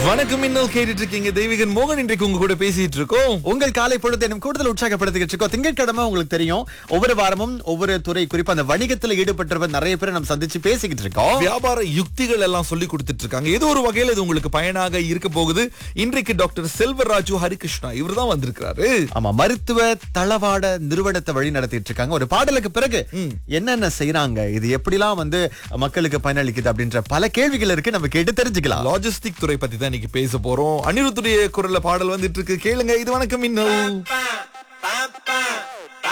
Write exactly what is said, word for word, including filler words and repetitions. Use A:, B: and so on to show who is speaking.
A: வணக்கம், இன்னும் கேட்டுட்டு இருக்கீங்க. தெய்வீகன் மோகன் இன்றைக்கு உங்க கூட பேசிட்டு இருக்கோம்.
B: உங்கள் காலை பொழுது இன்னும் கூடுதல் உற்சாகப்படுத்திக்கிட்டு இருக்கோம். திங்கட்கிழமை உங்களுக்கு தெரியும், ஒவ்வொரு வாரமும் ஒவ்வொரு துறை, குறிப்பா அந்த வணிகத்துல ஈடுபட்டவர் நிறைய பேரை நம்ம சந்திச்சு பேசிக்கிட்டு இருக்கோம்.
A: வியாபார யுக்திகள் எல்லாம் சொல்லி கொடுத்துட்டு இருக்காங்க. ஏதோ ஒரு வகையில இது உங்களுக்கு பயனாக இருக்க போகுது. இன்றைக்கு டாக்டர் செல்வராஜு ஹரிகிருஷ்ணா இவர் தான் வந்திருக்கிறாரு.
B: ஆமா, மருத்துவ தளவாட நிறுவனத்தை வழி நடத்திட்டு இருக்காங்க. ஒரு பாடலுக்கு பிறகு என்னென்ன செய்யறாங்க, இது எப்படிலாம் வந்து மக்களுக்கு பயனளிக்குது அப்படின்ற பல கேள்விகள் இருக்கு. நம்ம கேட்டு தெரிஞ்சுக்கலாம்.
A: லாஜிஸ்டிக் துறை பத்தி தான் இன்னைக்கு பேச போறோம். அனிருத்துடைய குரல்ல பாடல் வந்துட்டு இருக்கு, கேளுங்க. இது வணக்கம் இன்னும்.